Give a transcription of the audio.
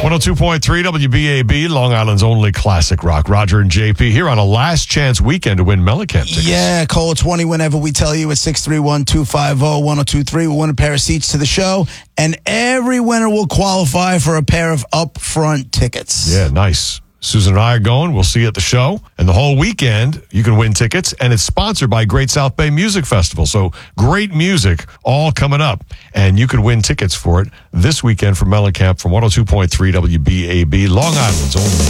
102.3 WBAB, Long Island's only classic rock. Roger and JP here on a last chance weekend to win Mellencamp tickets. Yeah, call 20 whenever we tell you at 631-250-1023. We'll win a pair of seats to the show, and every winner will qualify for a pair of upfront tickets. Yeah, nice. Susan and I are going. We'll see you at the show. And the whole weekend, you can win tickets. And it's sponsored by Great South Bay Music Festival. So great music all coming up. And you can win tickets for it this weekend from Mellencamp from 102.3 WBAB, Long Island's only